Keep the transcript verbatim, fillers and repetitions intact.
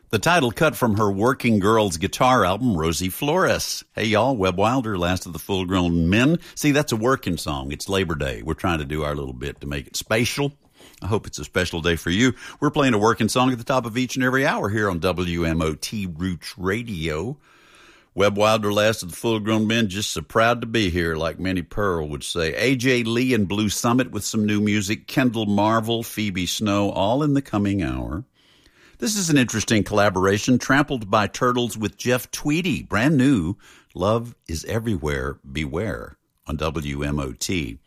The title cut from her Working Girls guitar album, Rosie Flores. Hey, y'all, Webb Wilder, Last of the Full-Grown Men. See, that's a working song. It's Labor Day. We're trying to do our little bit to make it spatial. I hope it's a special day for you. We're playing a working song at the top of each and every hour here on W M O T Roots Radio. Webb Wilder, Last of the Full-Grown Men, just so proud to be here, like Minnie Pearl would say. A J Lee and Blue Summit with some new music. Kendall Marvel, Phoebe Snow, all in the coming hour. This is an interesting collaboration, Trampled by Turtles with Jeff Tweedy. Brand new, Love is Everywhere, Beware, on W M O T.